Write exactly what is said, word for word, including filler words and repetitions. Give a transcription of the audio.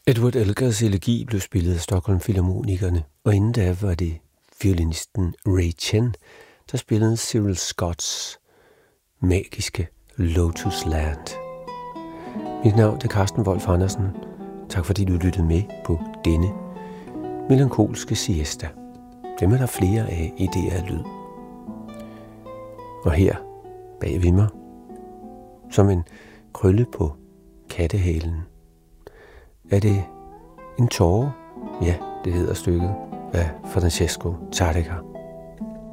Edward Elgars elegi blev spillet af Stockholm Filharmonikerne, og inden da var det violinisten Ray Chen, der spillede Cyril Scotts magiske Lotus Land. Mit navn er Carsten Wolf Andersen. Tak fordi du lyttede med på denne melankolske siesta. Dem er der flere af i D R Lyd. Og her bag ved mig, som en krølle på kattehalen, er det en tåre? Ja, det hedder stykket af Francesco Tárrega.